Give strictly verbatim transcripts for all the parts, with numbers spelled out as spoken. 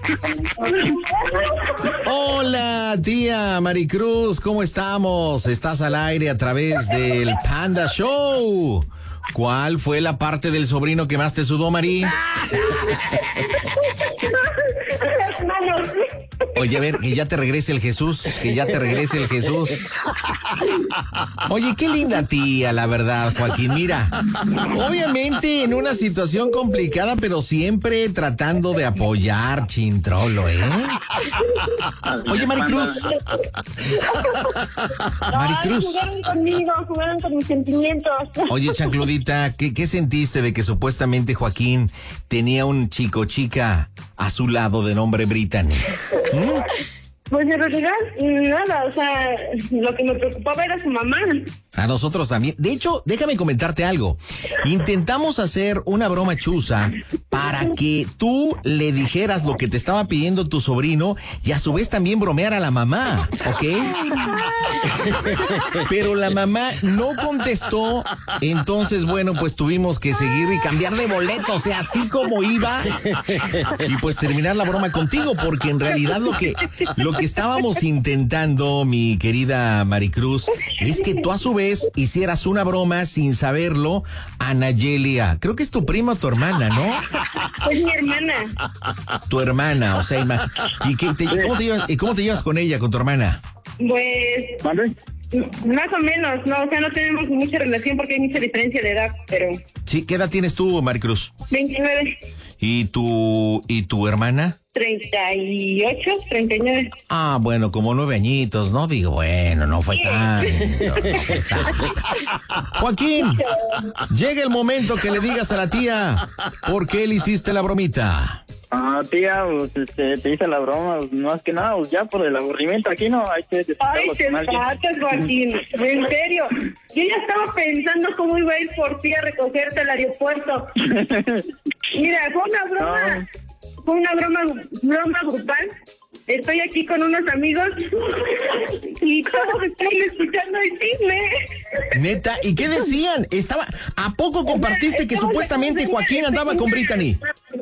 Hola, tía Maricruz, ¿cómo estamos? Estás al aire a través del Panda Show. ¿Cuál fue la parte del sobrino que más te sudó, Mari? Oye, a ver, que ya te regrese el Jesús, que ya te regrese el Jesús. Oye, qué linda tía, la verdad, Joaquín. Mira, obviamente en una situación complicada, pero siempre tratando de apoyar, Chintrolo, ¿eh? Oye, Maricruz. Maricruz. Jugaron conmigo, jugaron con mis sentimientos. Oye, Chancludita, ¿qué, ¿qué sentiste de que supuestamente Joaquín tenía un chico chica a su lado de nombre Brittany? ¿Mm? Pues en realidad, nada, o sea, lo que me preocupaba era su mamá. A nosotros también. De hecho, déjame comentarte algo. Intentamos hacer una broma chusa para que tú le dijeras lo que te estaba pidiendo tu sobrino y a su vez también bromear a la mamá, ¿ok? Pero la mamá no contestó, entonces, bueno, pues tuvimos que seguir y cambiar de boleto, o sea, así como iba, y pues terminar la broma contigo, porque en realidad lo que, lo que estábamos intentando, mi querida Maricruz, es que tú a su vez hicieras una broma sin saberlo a Nayelia. Creo que es tu prima o tu hermana, ¿no? Es mi hermana. Tu hermana, o sea, ima- ¿y qué te, cómo, te llevas, y cómo te llevas con ella, con tu hermana? Pues, ¿Vale? más o menos, no, o sea, no tenemos mucha relación porque hay mucha diferencia de edad, pero... Sí, ¿qué edad tienes tú, Maricruz? veintinueve. ¿Y tu, y tu hermana? treinta y ocho, treinta y nueve. Ah, bueno, como nueve añitos, ¿no? Digo, bueno, no fue tanto. Joaquín, llega el momento que le digas a la tía por qué le hiciste la bromita. Ah, tía, pues este, te hice la broma, pues, más que nada, pues ya por el aburrimiento aquí, ¿no? Hay que Ay, desquitarlo te con alguien. patas, Joaquín. En serio. Yo ya estaba pensando cómo iba a ir por ti a recogerte al aeropuerto. Mira, fue una broma. Fue una broma, broma grupal. Estoy aquí con unos amigos y todos están escuchando el chisme. Neta, ¿y qué decían? Estaba, ¿a poco compartiste que supuestamente Joaquín andaba con Brittany?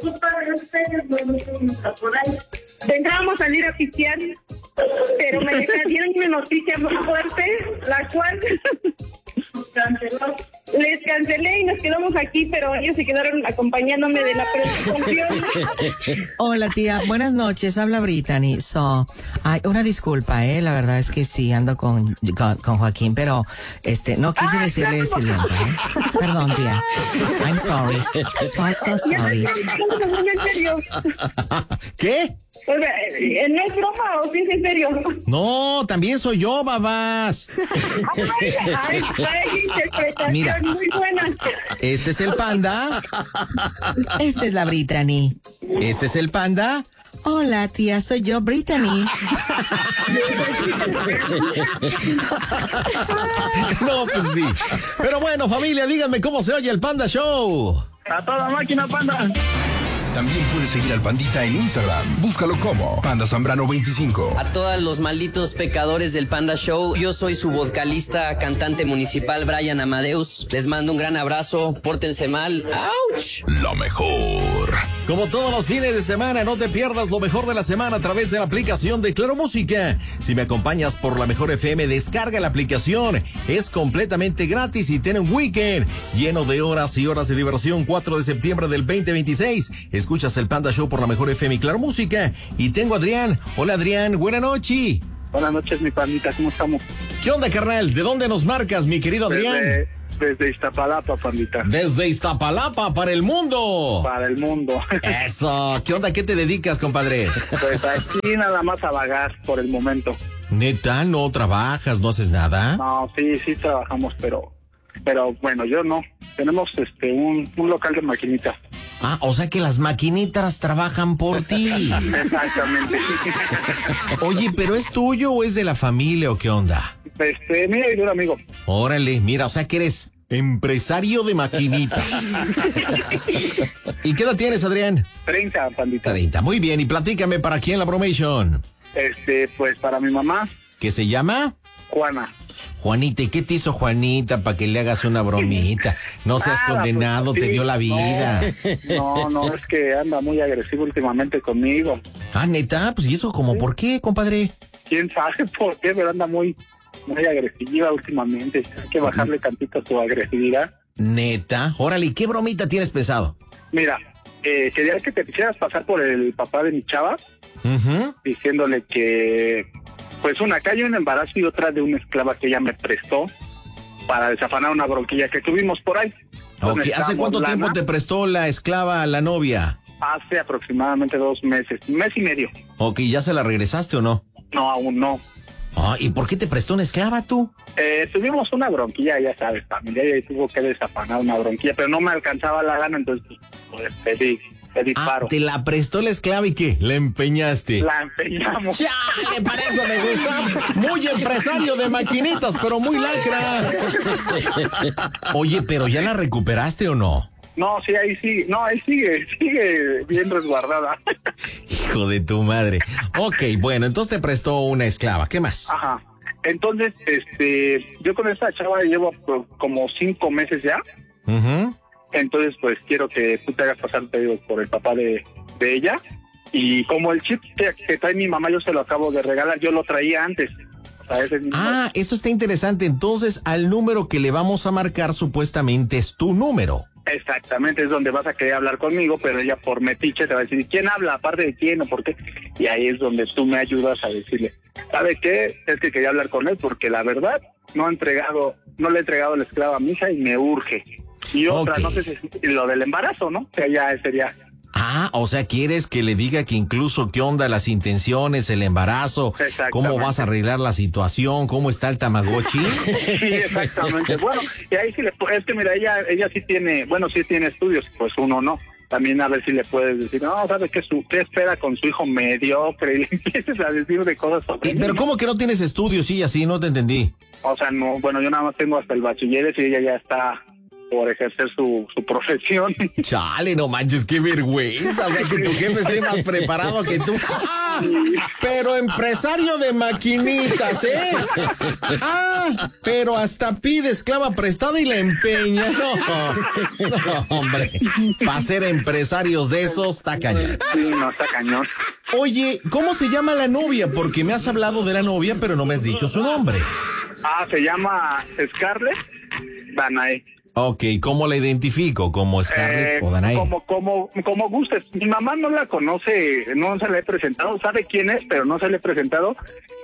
Pensábamos salir a pistear, pero me dieron una noticia muy fuerte, la cual canceló. Les cancelé y nos quedamos aquí, pero ellos se quedaron acompañándome de la presentación. Hola, tía. Buenas noches. Habla Brittany. So, ay, una disculpa, eh. La verdad es que sí ando con, con, con Joaquín, pero este no quise Ah, decirle claro. sirvienta, ¿eh? Perdón, tía. I'm sorry. So, so sorry. ¿En serio? ¿Qué? O sea, ¿eh, ¿no es broma o sí es en serio? No, también soy yo, babás. Ay, ay, ay, interpretación Mira. muy buena. Este es el panda. Esta es la Brittany. Este es el panda. Hola, tía. Soy yo, Brittany. No, pues sí. Pero bueno, familia, díganme cómo se oye el Panda Show. A toda máquina, panda. También puedes seguir al Pandita en Instagram. Búscalo como Panda Zambrano veinticinco. A todos los malditos pecadores del Panda Show, yo soy su vocalista, cantante municipal, Brian Amadeus. Les mando un gran abrazo, pórtense mal. ¡Auch! Lo mejor. Como todos los fines de semana, no te pierdas lo mejor de la semana a través de la aplicación de Claro Música. Si me acompañas por la Mejor F M, descarga la aplicación. Es completamente gratis y tiene un weekend lleno de horas y horas de diversión. cuatro de septiembre del veinte veintiséis. Escuchas el Panda Show por la Mejor F M y Claro Música. Y tengo a Adrián. Hola, Adrián. Buenas noches. Buenas noches, mi pandita, ¿cómo estamos? ¿Qué onda, carnal? ¿De dónde nos marcas, mi querido Adrián? Desde, desde Iztapalapa, pandita. Desde Iztapalapa para el mundo. Para el mundo. Eso. ¿Qué onda? ¿Qué te dedicas, compadre? Pues aquí nada más a vagar por el momento. Neta, ¿no trabajas? ¿No haces nada? No, sí, sí trabajamos, pero pero bueno, yo no. Tenemos este un, un local de maquinitas. Ah, o sea que las maquinitas trabajan por ti. Exactamente. Oye, ¿pero es tuyo o es de la familia o qué onda? Este, mira, y de un amigo. Órale, mira, o sea que eres empresario de maquinitas. ¿Y qué edad tienes, Adrián? treinta, pandita. treinta, muy bien. Y platícame, ¿para quién la bromation? Este, pues para mi mamá, ¿Qué se llama? Juana. Juanita, ¿y qué te hizo Juanita para que le hagas una bromita? No seas Ah, condenado, pues, te sí, dio la vida. No, no, no, es que anda muy agresivo últimamente conmigo. Ah, ¿neta? Pues, ¿y eso como Sí. por qué, compadre? Quién sabe por qué, pero anda muy, muy agresiva últimamente. Hay que bajarle tantito a su agresividad. ¿Neta? Órale, ¿y qué bromita tienes pensado? Mira, eh, quería que te quisieras pasar por el papá de mi chava, Ujú. diciéndole que, pues una calle, un embarazo y otra de una esclava que ella me prestó para desafanar una bronquilla que tuvimos por ahí. Ok, Entonces, ¿hace cuánto necesitamos tiempo lana. te prestó la esclava a la novia? Hace aproximadamente dos meses, un mes y medio. Ok, ¿ya se la regresaste o no? No, aún no. Ah, ¿y por qué te prestó una esclava tú? Eh, tuvimos una bronquilla, ya sabes, familia, y tuvo que desafanar una bronquilla, pero no me alcanzaba la gana, entonces pues, pedí, pedí Ah, paro. te la prestó la esclava y ¿qué? La empeñaste. La empeñamos. ¡Chale! Para eso me gusta. Muy empresario de maquinitas, pero muy lacra. Oye, ¿pero ya la recuperaste o no? No, sí, ahí sí, no, ahí sigue, sigue bien resguardada. Hijo de tu madre. Ok, bueno, entonces te prestó una esclava. ¿Qué más? Ajá. Entonces, este, yo con esta chava llevo pues, como cinco meses ya. Ujú. Entonces, pues quiero que tú te hagas pasar, te digo, por el papá de, de ella. Y como el chip que, que trae mi mamá, yo se lo acabo de regalar, yo lo traía antes. O sea, ese mismo- Ah, eso está interesante. Entonces, al número que le vamos a marcar supuestamente es tu número. Exactamente, es donde vas a querer hablar conmigo, pero ella por metiche te va a decir, ¿quién habla? ¿Aparte de quién o por qué? Y ahí es donde tú me ayudas a decirle, ¿sabe qué? Es que quería hablar con él porque la verdad no ha entregado, no le he entregado la esclava a mi hija y me urge. Y otra, Ok. no sé si lo del embarazo, ¿no? Que ya sería... Ah, o sea, ¿quieres que le diga que incluso qué onda las intenciones, el embarazo, Exactamente. cómo vas a arreglar la situación, cómo está el Tamagotchi? Sí, exactamente. Bueno, y ahí sí le pu- es que mira, ella ella sí tiene, bueno, sí tiene estudios, pues uno no. También a ver si le puedes decir, no, ¿sabe qué, su, qué espera con su hijo mediocre? Y le empieces a decir de cosas sobre Eh, mí, Pero ¿no? ¿cómo que no tienes estudios? Sí, así, no te entendí. O sea, no, bueno, yo nada más tengo hasta el bachilleres y ella ya está por ejercer su, su profesión. Chale, no manches, qué vergüenza. O sea, que tu jefe esté más preparado que tú. ¡Ah! Pero empresario de maquinitas, ¿eh? ¡Ah! Pero hasta pide esclava prestada y la empeña. No, no, hombre. Para ser empresarios de esos, está cañón. Sí, no, está cañón. Oye, ¿cómo se llama la novia? Porque me has hablado de la novia, pero no me has dicho su nombre. Ah, se llama Scarlett Danae. Ok, ¿cómo la identifico? ¿Como Scarlett Eh, o Danae? como, como, como gustes. Mi mamá no la conoce, no se la he presentado, sabe quién es, pero no se la he presentado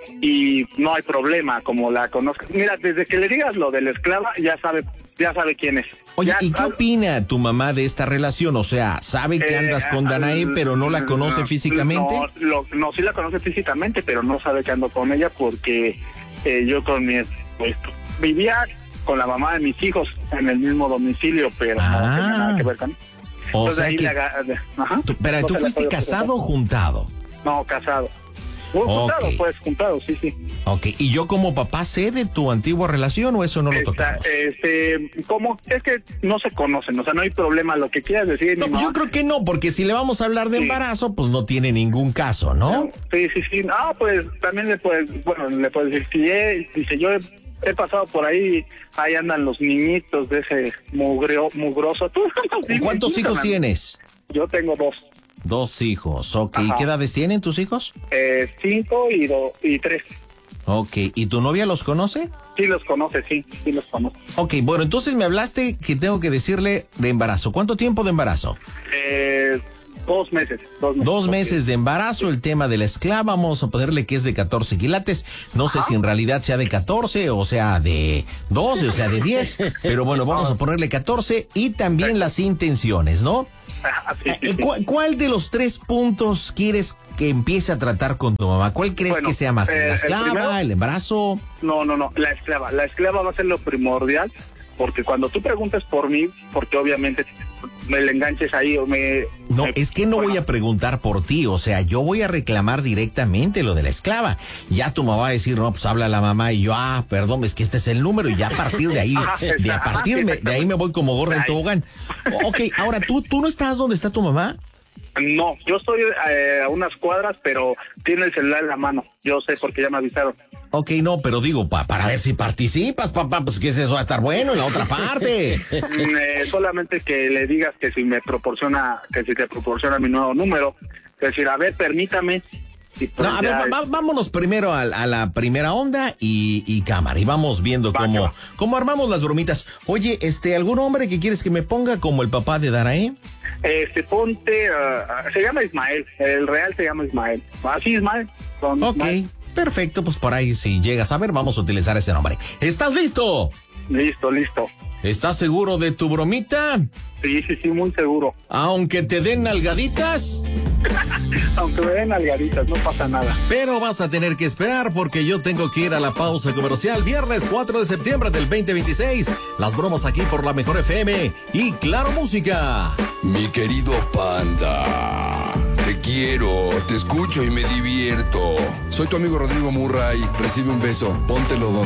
y no hay problema, como la conozco. Mira, desde que le digas lo de la esclava, ya sabe, ya sabe quién es. Oye, Ya ¿y qué sabe- opina tu mamá de esta relación? O sea, ¿sabe que Eh, andas con Danae, al- pero no la conoce no, físicamente? No, lo- no, sí la conoce físicamente, pero no sabe que ando con ella porque eh, yo con mi, pues, vivía con la mamá de mis hijos en el mismo domicilio, pero no Ah. tenía nada que ver con. O Entonces sea ahí que... le aga- ajá. tú- pero, No ¿tú se la fuiste puedo casado o juntado? presentar. No, casado. Muy Ok. juntado, pues, juntado, sí, sí. Ok, ¿y yo como papá sé de tu antigua relación o eso no lo Está, tocamos? este, como es que no se conocen, o sea, no hay problema, lo que quieras decir. No, mi pues yo mamá- creo que no, porque si le vamos a hablar de Sí. embarazo, pues no tiene ningún caso, ¿no? Sí, sí, sí. Ah, pues también le puedes, bueno, le puedes decir, si he, dice, yo he, he pasado por ahí, ahí andan los niñitos de ese mugreo, mugroso. Tú, dime, ¿Cuántos dime, hijos man. tienes? Yo tengo dos, Dos hijos, ok. ¿Y Ajá. qué edades tienen tus hijos? eh, cinco y, do, y tres. Ok, ¿y tu novia los conoce? Sí los conoce, sí, sí los conoce. Ok, bueno, entonces me hablaste que tengo que decirle de embarazo. ¿Cuánto tiempo de embarazo? Eh, dos meses, dos meses. Dos ok. meses de embarazo, el tema de la esclava, vamos a ponerle que es de catorce quilates. No sé si en realidad sea de catorce o sea de doce o sea de diez, pero bueno, vamos a ponerle catorce y también las intenciones, ¿no? Ajá, sí, sí, Eh, sí. ¿cu- ¿Cuál de los tres puntos quieres que empiece a tratar con tu mamá? ¿Cuál crees Bueno, que sea más? eh, ¿La el esclava, primero- el embarazo? No, no, no, la esclava. La esclava va a ser lo primordial, porque cuando tú preguntes por mí, porque obviamente me le enganches ahí o me... No, me- es que no bueno, voy a preguntar por ti, o sea, yo voy a reclamar directamente lo de la esclava. Ya tu mamá va a decir, no, pues habla a la mamá y yo, ah, perdón, es que este es el número y ya a partir de ahí, Ajá, de a ajá, partir sí, me- de ahí me voy como gorra en Ay. tobogán. Ok, ahora, ¿tú, ¿tú no estás donde está tu mamá? No, yo estoy eh, a unas cuadras, pero tiene el celular en la mano. Yo sé porque ya me avisaron. Ok, no, pero digo, pa- para ver si participas, papá, pues que eso va a estar bueno en la otra parte. Mm, eh, solamente que le digas que si me proporciona, que si te proporciona mi nuevo número, decir, a ver, permítame. Y pues No, a ver, ya, va- va- vámonos primero a, a la primera onda y, y cámara. Y vamos viendo Va, que cómo, va. cómo armamos las bromitas. Oye, este, ¿algún hombre que quieres que me ponga como el papá de Darae? Este, ponte, ah, se llama Ismael, el real se llama Ismael. Así, Ismael. Con Ok, Ismael. perfecto. Pues por ahí, si llegas a ver, vamos a utilizar ese nombre. ¿Estás listo? Listo, listo. ¿Estás seguro de tu bromita? Sí, sí, sí, muy seguro. Aunque te den nalgaditas, Aunque me den algaditas, no pasa nada. pero vas a tener que esperar porque yo tengo que ir a la pausa comercial. Viernes cuatro de septiembre del veinte veintiséis. Las bromas aquí por la Mejor F M y Claro Música. Mi querido panda, te quiero, te escucho y me divierto. Soy tu amigo Rodrigo Murray. Recibe un beso, póntelo donde